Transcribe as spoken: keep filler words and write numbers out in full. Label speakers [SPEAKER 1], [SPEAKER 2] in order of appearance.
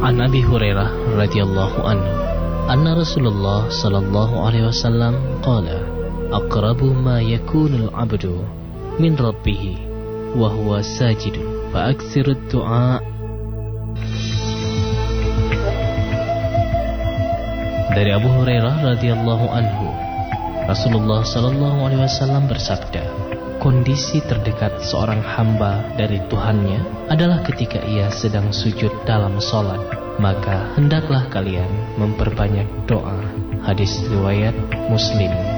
[SPEAKER 1] An Abi Hurairah radhiyallahu anhu anna Rasulullah sallallahu alaihi wasallam qala aqrabu ma yakunul 'abdu min rabbih wa huwa sajidun fa aktsirud du'a. Dari Abu Hurairah radhiyallahu anhu, Rasulullah sallallahu alaihi wasallam bersabda, kondisi terdekat seorang hamba dari Tuhannya adalah ketika ia sedang sujud dalam sholat. Maka hendaklah kalian memperbanyak doa. Hadis riwayat Muslim.